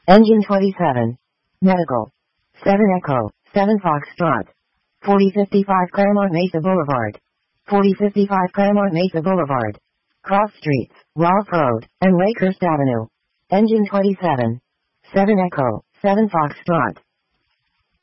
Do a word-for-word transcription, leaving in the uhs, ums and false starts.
Engine twenty-seven. Medical. seven Echo, seven Foxtrot. forty fifty-five Claremont Mesa Boulevard. forty fifty-five Claremont Mesa Boulevard. Cross Streets, Rolfe Road, and Lakehurst Avenue. Engine twenty-seven. seven Echo, seven Foxtrot.